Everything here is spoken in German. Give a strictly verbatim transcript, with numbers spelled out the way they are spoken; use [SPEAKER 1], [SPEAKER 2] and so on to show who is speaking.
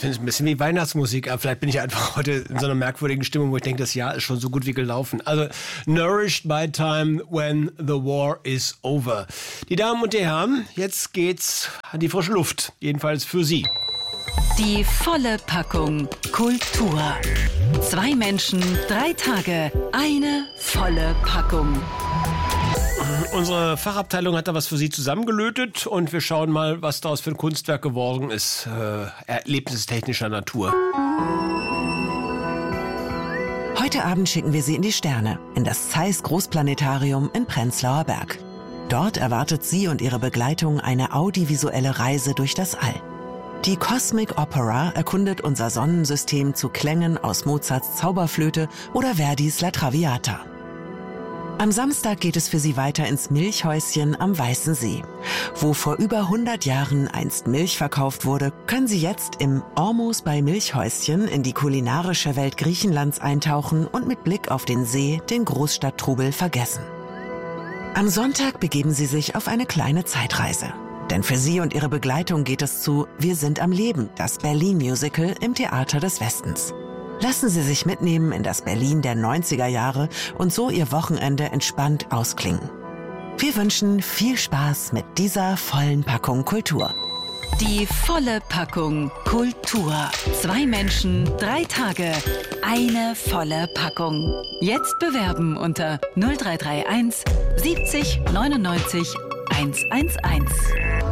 [SPEAKER 1] finde es ein bisschen wie Weihnachtsmusik, aber vielleicht bin ich einfach heute in so einer merkwürdigen Stimmung, wo ich denke, das Jahr ist schon so gut wie gelaufen. Also, Nourished by Time When the War is Over. Die Damen und die Herren, jetzt geht's an die frische Luft, jedenfalls für Sie.
[SPEAKER 2] Die volle Packung Kultur. Zwei Menschen, drei Tage, eine volle Packung.
[SPEAKER 1] Unsere Fachabteilung hat da was für Sie zusammengelötet und wir schauen mal, was daraus für ein Kunstwerk geworden ist, äh, erlebnistechnischer Natur.
[SPEAKER 3] Heute Abend schicken wir Sie in die Sterne, in das Zeiss Großplanetarium in Prenzlauer Berg. Dort erwartet Sie und Ihre Begleitung eine audiovisuelle Reise durch das All. Die Cosmic Opera erkundet unser Sonnensystem zu Klängen aus Mozarts Zauberflöte oder Verdis La Traviata. Am Samstag geht es für Sie weiter ins Milchhäuschen am Weißen See. Wo vor über hundert Jahren einst Milch verkauft wurde, können Sie jetzt im Ormus bei Milchhäuschen in die kulinarische Welt Griechenlands eintauchen und mit Blick auf den See den Großstadttrubel vergessen. Am Sonntag begeben Sie sich auf eine kleine Zeitreise. Denn für Sie und Ihre Begleitung geht es zu Wir sind am Leben, das Berlin-Musical im Theater des Westens. Lassen Sie sich mitnehmen in das Berlin der neunziger Jahre und so Ihr Wochenende entspannt ausklingen. Wir wünschen viel Spaß mit dieser vollen Packung Kultur.
[SPEAKER 2] Die volle Packung Kultur. Zwei Menschen, drei Tage, eine volle Packung. Jetzt bewerben unter null drei drei eins siebzig neunundneunzig hundertelf.